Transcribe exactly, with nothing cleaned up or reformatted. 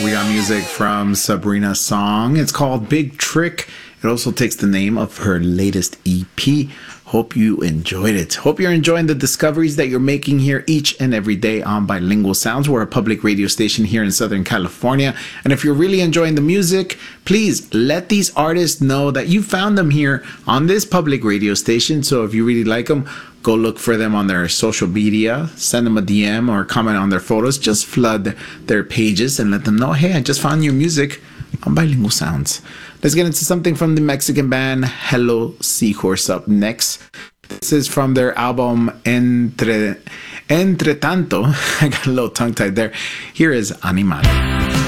We got music from Sabrina Song. It's called Big Trick. It also takes the name of her latest E P. Hope you enjoyed it. Hope you're enjoying the discoveries that you're making here each and every day on Bilingual Sounds. We're a public radio station here in Southern California. And if you're really enjoying the music, please let these artists know that you found them here on this public radio station. So if you really like them, go look for them on their social media, send them a D M or comment on their photos. Just flood their pages and let them know, hey, I just found your music on Bilingual Sounds. Let's get into something from the Mexican band Hello Seahorse up next. This is from their album Entre, Entre Tanto. I got a little tongue-tied there. Here is Animal.